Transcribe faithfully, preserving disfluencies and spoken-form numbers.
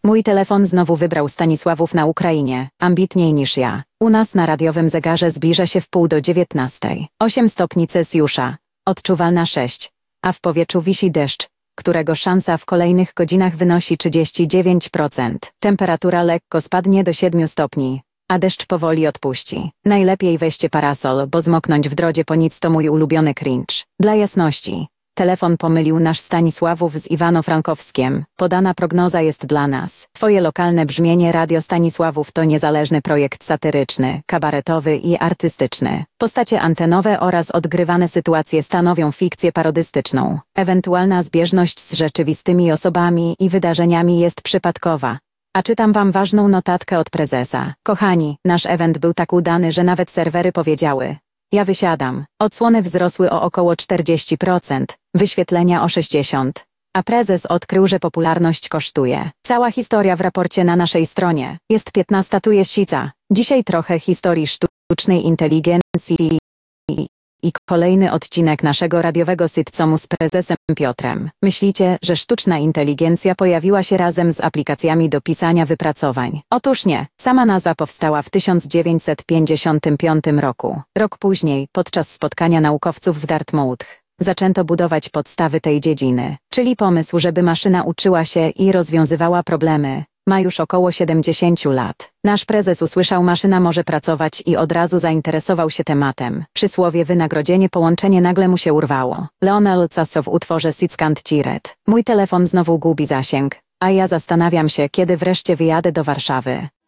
Mój telefon znowu wybrał Stanisławów na Ukrainie, ambitniej niż ja. U nas na radiowym zegarze zbliża się w pół do dziewiętnastej. osiem stopni Celsjusza, odczuwalna sześć, a w powietrzu wisi deszcz, którego szansa w kolejnych godzinach wynosi trzydzieści dziewięć procent. Temperatura lekko spadnie do siedmiu stopni, a deszcz powoli odpuści. Najlepiej weźcie parasol, bo zmoknąć w drodze po nic to mój ulubiony cringe. Dla jasności, telefon pomylił nasz Stanisławów z Iwano-Frankowskiem. Podana prognoza jest dla nas. Twoje lokalne brzmienie Radio Stanisławów to niezależny projekt satyryczny, kabaretowy i artystyczny. Postacie antenowe oraz odgrywane sytuacje stanowią fikcję parodystyczną. Ewentualna zbieżność z rzeczywistymi osobami i wydarzeniami jest przypadkowa. A czytam wam ważną notatkę od prezesa. Kochani, nasz event był tak udany, że nawet serwery powiedziały: ja wysiadam. Odsłony wzrosły o około czterdzieści procent, wyświetlenia o sześćdziesiąt procent. A prezes odkrył, że popularność kosztuje. Cała historia w raporcie na naszej stronie. Jest piętnasta, tu jest sica. Dzisiaj trochę historii sztucznej inteligencji i kolejny odcinek naszego radiowego sitcomu z prezesem Piotrem. Myślicie, że sztuczna inteligencja pojawiła się razem z aplikacjami do pisania wypracowań? Otóż nie. Sama nazwa powstała w tysiąc dziewięćset pięćdziesiątym piątym roku. Rok później, podczas spotkania naukowców w Dartmouth, zaczęto budować podstawy tej dziedziny. Czyli pomysł, żeby maszyna uczyła się i rozwiązywała problemy, ma już około siedemdziesiąt lat. Nasz prezes usłyszał, maszyna może pracować i od razu zainteresował się tematem. Przysłowie wynagrodzenie połączenie nagle mu się urwało. Leonel Casso w utworze Sickant Ciret. Mój telefon znowu gubi zasięg, a ja zastanawiam się, kiedy wreszcie wyjadę do Warszawy.